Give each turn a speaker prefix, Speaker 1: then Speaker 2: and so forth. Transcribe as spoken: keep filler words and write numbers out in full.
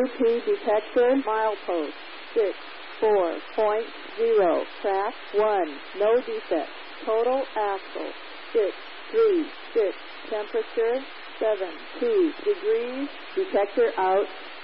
Speaker 1: Bluetooth detector, milepost, six four point zero, track one, no defect. Total axle, six three six, temperature, seven two degrees, detector out.